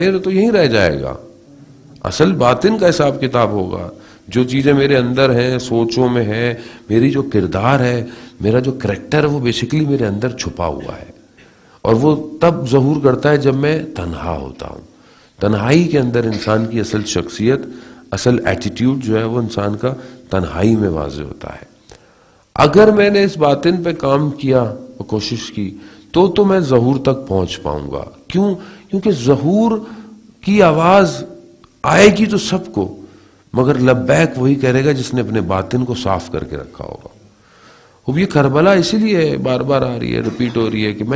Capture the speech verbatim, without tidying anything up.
फिर तो यहीं रह जाएगा। असल बातिन का हिसाब किताब होगा, जो चीजें मेरे अंदर हैं, सोचों में है, मेरी जो किरदार है, मेरा जो करैक्टर है, वो बेसिकली मेरे अंदर छुपा हुआ है। और वो तब ज़हूर करता है जब मैं तन्हा होता हूँ। तन्हाई के अंदर इंसान की असल शख्सियत, असल एटीट्यूड जो है वो इंसान का तन्हाई में वाज़ेह होता है। अगर मैंने इस बातिन पे काम किया और कोशिश की तो तो मैं ज़हूर तक पहुंच पाऊंगा। क्यों? क्योंकि ज़हूर की आवाज़ आएगी तो सबको, मगर लब्बैक वही करेगा जिसने अपने बातिन को साफ करके रखा होगा। अब ये करबला इसीलिए बार बार आ रही है, रिपीट हो रही है कि मैं